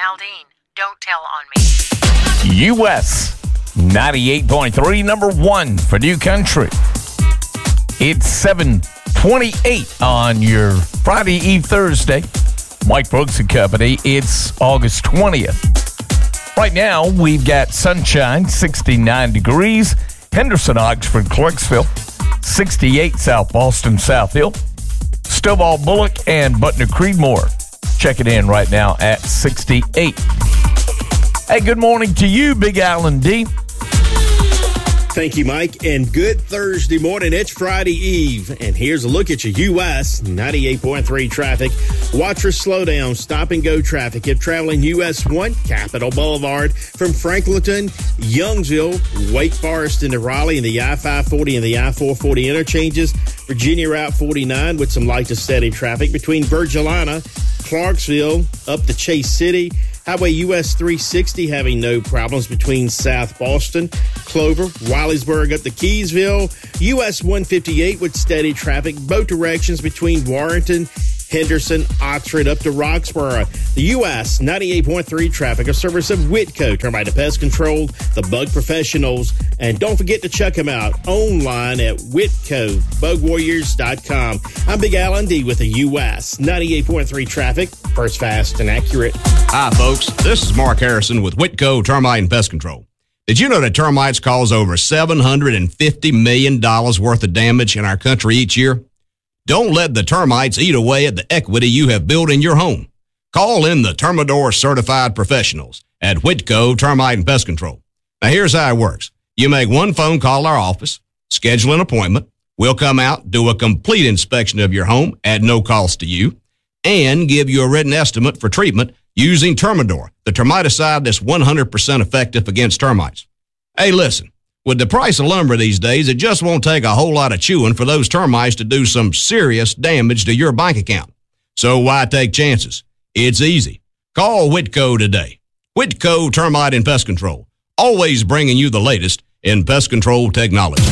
Aldine. Don't tell on me. US 98.3, number one for New Country. It's 7:28 on your Friday Eve Thursday. Mike Brooks and Company. It's August 20th. Right now, we've got sunshine, 69 degrees. Henderson, Oxford, Clarksville, 68 South Boston, South Hill. Stovall, Bullock, and Butner, Creedmoor. Check it in right now at 68. Hey, good morning to you, Big Alan D. Thank you, Mike, and good Thursday morning. It's Friday Eve, and here's a look at your U.S. 98.3 traffic. Watch for slowdown, stop-and-go traffic if traveling U.S. 1, Capitol Boulevard, from Franklinton, Youngsville, Wake Forest into Raleigh, and the I-540 and the I-440 interchanges. Virginia Route 49 with some light to steady traffic between Virgilina, Clarksville, up to Chase City. Highway US 360 having no problems between South Boston, Clover, Williesburg up to Keysville. US 158 with steady traffic, both directions between Warrenton, Henderson, Oxford up to Roxborough. The US 98.3 traffic, a service of Whitco, Termite and Pest Control, the Bug Professionals. And don't forget to check them out online at WhitcoBugWarriors.com. I'm Big Alan D with the US 98.3 traffic, first fast and accurate. Hi, folks. This is Mark Harrison with Whitco Termite and Pest Control. Did you know that termites cause over $750 million worth of damage in our country each year? Don't let the termites eat away at the equity you have built in your home. Call in the Termidor certified professionals at Whitco Termite and Pest Control. Now, here's how it works. You make one phone call to our office, schedule an appointment. We'll come out, do a complete inspection of your home at no cost to you, and give you a written estimate for treatment using Termidor, the termiticide that's 100% effective against termites. Hey, listen. With the price of lumber these days, it just won't take a whole lot of chewing for those termites to do some serious damage to your bank account. So why take chances? It's easy. Call Whitco today. Whitco Termite and Pest Control, always bringing you the latest in pest control technology.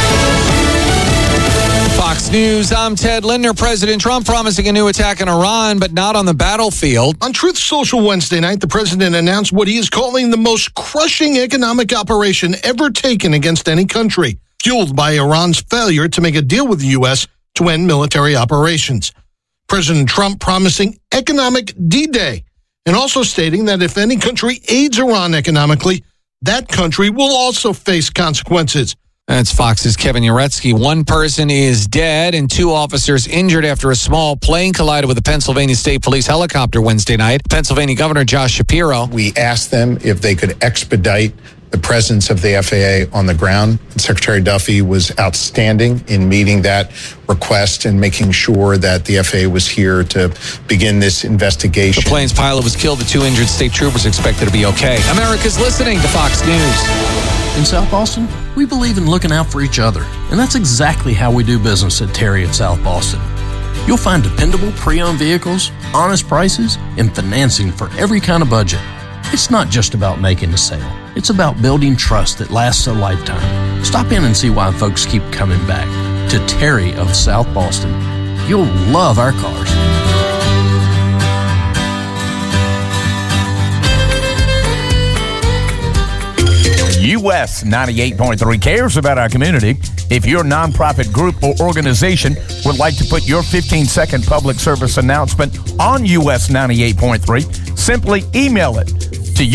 Fox News, I'm Ted Lindner. President Trump promising a new attack on Iran, but not on the battlefield. On Truth Social Wednesday night, the president announced what he is calling the most crushing economic operation ever taken against any country, fueled by Iran's failure to make a deal with the U.S. to end military operations. President Trump promising economic D-Day, and also stating that if any country aids Iran economically, that country will also face consequences. That's Fox's Kevin Uretsky. One person is dead and two officers injured after a small plane collided with a Pennsylvania State Police helicopter Wednesday night. Pennsylvania Governor Josh Shapiro. We asked them if they could expedite the presence of the FAA on the ground. Secretary Duffy was outstanding in meeting that request and making sure that the FAA was here to begin this investigation. The plane's pilot was killed. The two injured state troopers expected to be okay. America's listening to Fox News. In South Boston, we believe in looking out for each other, and that's exactly how we do business at Terry of South Boston. You'll find dependable pre-owned vehicles, honest prices, and financing for every kind of budget. It's not just about making a sale. It's about building trust that lasts a lifetime. Stop in and see why folks keep coming back to Terry of South Boston. You'll love our cars. US 98.3 cares about our community. If your nonprofit group or organization would like to put your 15-second public service announcement on US 98.3, simply email it to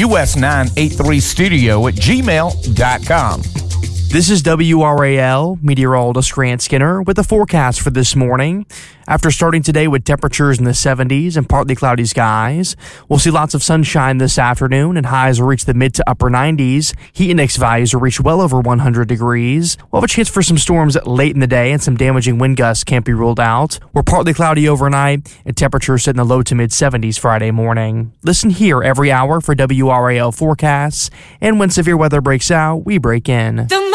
us983studio@gmail.com. This is WRAL meteorologist Grant Skinner with the forecast for this morning. After starting today with temperatures in the 70s and partly cloudy skies, we'll see lots of sunshine this afternoon and highs will reach the mid to upper 90s. Heat index values will reach well over 100 degrees. We'll have a chance for some storms late in the day and some damaging wind gusts can't be ruled out. We're partly cloudy overnight and temperatures sit in the low to mid 70s Friday morning. Listen here every hour for WRAL forecasts, and when severe weather breaks out, we break in.